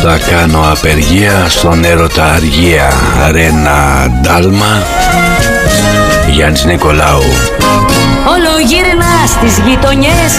θα κάνω απεργία, στον έρωτα αργία. Ρένα Ντάλμα, Γιάννης Νικολάου. Όλο γύρνα στις γειτονιές